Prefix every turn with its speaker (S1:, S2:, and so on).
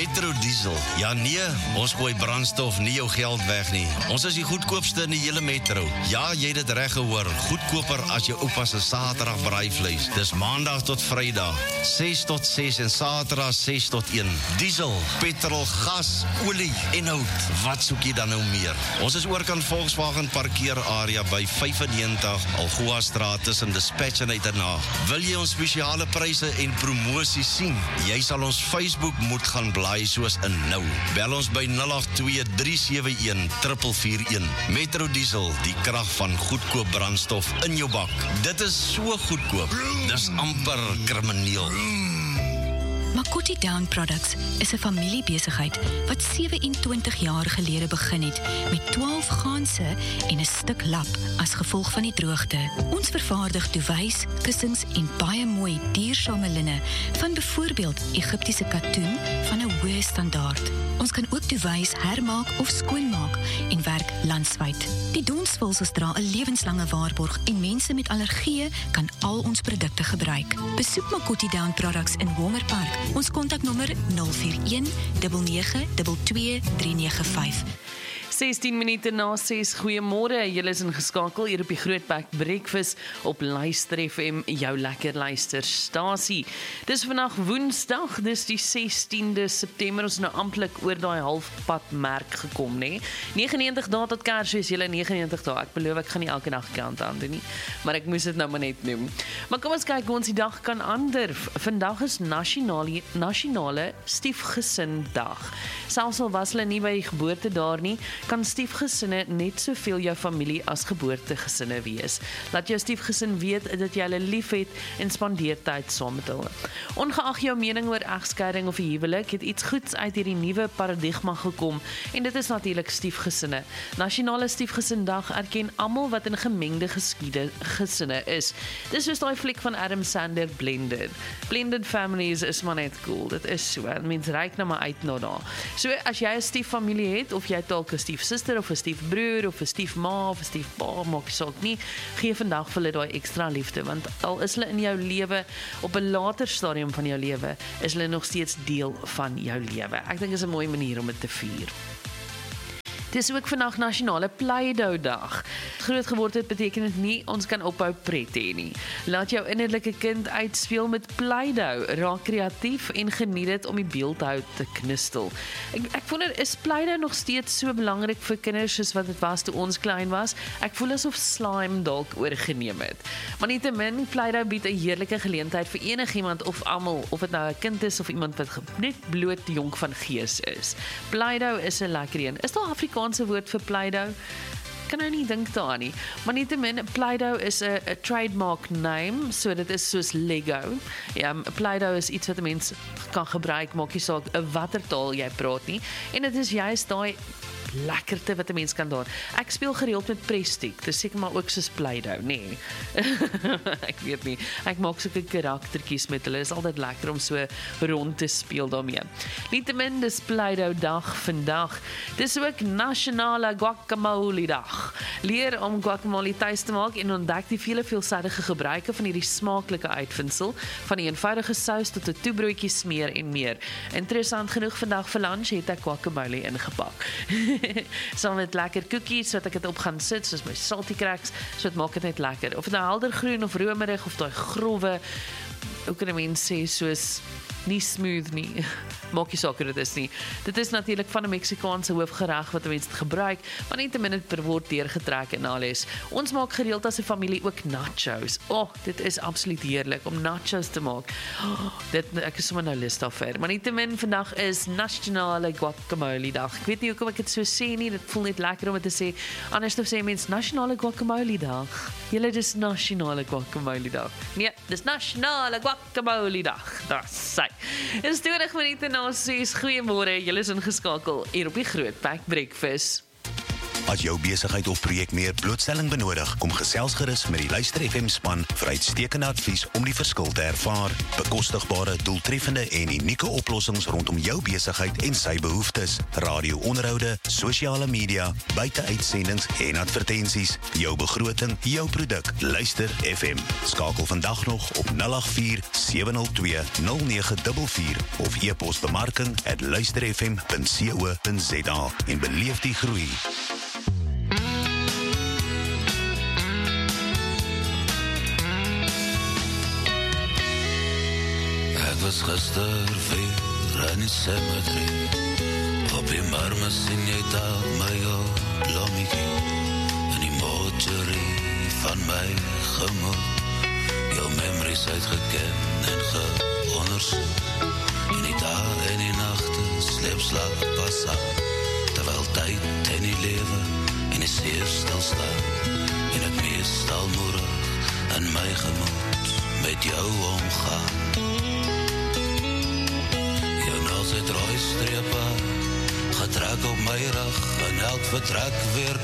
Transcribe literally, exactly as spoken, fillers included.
S1: Metro Diesel. Ja nee, ons gooi brandstof nie jou geld weg nie. Ons is die goedkoopste in die hele Metro. Ja, jy het dit reg gehoor. Goedkoper as jou oupa se Saterdag braaivleis. Dis Maandag tot Vrydag, ses tot ses en Saterdag ses tot een. Diesel, petrol, gas, olie en hout. Wat soek jy dan nou meer? Ons is oorkant Volkswagen parkeerarea by vyfennegentig Algoa Straat tussen Dispatch en Uitenhaag. Wil jy ons spesiale pryse en promosies sien? Jy sal ons Facebook moet gaan blaai soos in nou. Bel ons by nul agt twee drie sewe een vier vier een. Metro Diesel, die krag van goedkoop brandstof in jou bak. Dit is so goedkoop. Dis amper krimineel.
S2: Makoti Down Products is 'n familiebesigheid wat sewe-en-twintig jaar gelede begin het met twaalf ganse en 'n stuk lap as gevolg van die droogte. Ons vervaardig duwys, kussings en baie mooi duursame linne van byvoorbeeld Egiptiese katoen van 'n hoë standaard. Ons kan ook duwys hermaak of skoonmaak en werk landwyd. Die donsvulsels dra 'n lewenslange waarborg en mense met allergieë kan al ons produkte gebruik. Besoek Makoti Down Products in Wongerpark. Ons kontaknommer nul vier een nege nege twee twee drie nege vyf.
S3: sestien minute na ses, goeiemôre, julle is ingeskakel hier op die Grootbek Breakfast op Luister F M, jou lekker luisterstasie. Dis vandag Woensdag, dis die sestiende September, ons is nou amptelik oor daai halfpad merk gekom, né? negenennegentig dae tot Kersfees, julle negenennegentig dae, ek beloof ek gaan nie elke dag kant aan doen nie, maar ek moes dit nou maar net noem. Maar kom ons kyk hoe ons die dag kan ander. Vandag is nasionale, nasionale stiefgesindag. Selfs al was hulle nie by die geboorte daar nie, kan stiefgesinne net soveel jou familie as geboortegesinne wees. Laat jou stiefgesin weet dat jy hulle lief het en spandeer tyd saam met hulle. Ongeag jou mening oor egskeiding of 'n huwelik, het iets goeds uit hierdie nuwe paradigma gekom en dit is natuurlik stiefgesinne. Nasionale Stiefgesindag erken almal wat in gemengde geskiede gesinne is. Dis soos daai fliek van Adam Sandler, Blended. Blended families is maar net cool, dit is so, mense reik nou maar uit na daar. So as jy 'n stieffamilie het, of jy dalk 'n stiefsuster of 'n stiefbroer of 'n stiefma of 'n stiefpa, maak saak nie, gee vandag vir hulle daai ekstra liefde, want al is hulle in jou lewe op 'n later stadium van jou lewe, is hulle nog steeds deel van jou lewe. Ek dink dit is 'n mooi manier om dit te vier. Dis ook vandag nasionale Play-Doh dag. Groot geword het beteken dit nie ons kan ophou pret hê nie. Laat jou innerlike kind uitspeel met Play-Doh. Raak kreatief en geniet dit om die beeldhou te knistel. Ek ek wonder, is Play-Doh nog steeds so belangrik vir kinders soos wat dit was toe ons klein was? Ek voel asof slime dalk oorgeneem het. Maar nietemin, Play-Doh bied 'n heerlike geleentheid vir enigiemand of almal, of dit nou 'n kind is of iemand wat net bloot jonk van gees is. Play-Doh is 'n lekker een. Is daar Afrikaanse woord vir Play-Doh? Kan nou nie dink daar nie, maar nietemin, Play-Doh is 'n trademark name, so dit is soos Lego. Ja, Play-Doh is iets wat 'n mens kan gebruik, maak nie saak watter taal jy praat nie, en dit is juist daai lekkerte wat 'n mens kan daar. Ek speel gereeld met Prestic, dis seker maar ook soos Play-Doh, nee. Ek weet nie, ek maak sulke karaktertjies met hulle, is altyd lekker om so rond te speel daarmee. Nietemin, dis Play-Doh dag vandag. Dis ook nasionale guacamole dag. Leer om guacamole tuis te maak en ontdek die vele veelsidige gebruike van hierdie smaaklike uitvindsel, van die eenvoudige sous tot 'n toebroodjie smeer en meer. Interessant genoeg, vandag vir lunch het ek guacamole ingepak. Saam met lekker koekies, sodat ek dit op gaan sit, soos my salty cracks, so dit maak dit net lekker. Of dit nou heldergroen of romerig, of daai growwe, hoe kan 'n mens sê, soos nie smooth nie, maak nie saak hoe dit is nie. Dit is natuurlik van 'n Meksikaanse hoofgereg wat mense gebruik, maar nie te min het word deurgetrek en alles. Ons maak gereeld as 'n familie ook nachos. Oh, dit is absoluut heerlik om nachos te maak. Oh, dit, ek is sommer nou lus daarvoor. Maar nie te min, vandag is nasionale guacamole dag. Ek weet nie hoekom ek dit so sê nie, dit voel net lekker om dit te sê. Anders dan sê mense nasionale guacamole dag. Julle, dis nasionale guacamole dag. Nee, dis nasionale guacamole dag. Dis sy. Is twintig minute na ses, goeiemôre, julle is ingeskakel hier op die Grootbek Breakfast.
S4: As jou besigheid of projek meer blootstelling benodig, kom gesels gerus met die Luister F M span vir uitstekende advies om die verskil te ervaar. Bekostigbare, doeltreffende en unieke oplossings rondom jou besigheid en sy behoeftes. Radio-onderhoude, sosiale media, buite-uitsendings en advertensies. Jou begroting, jou produk. Luister F M. Skakel vandag nog op nul agt vier sewe nul twee nul nege vier vier of e-pos bemarking at luister f m punt co punt z a en beleef die groei.
S5: Ek was gister weer in die cemetery. Op die marmer sien jy daar my blommetjie in die mortuary van my gemoed. Jou memories uitgeken en geondersoek. En die dae en die nachte sleepslag pas aan, terwyl tyd en die lewe en die seer stil staan. En ek meestal moedig in my gemoed met jou omgaan. Jou nals het rooi strepe getrek op my rug en elk vertrek weer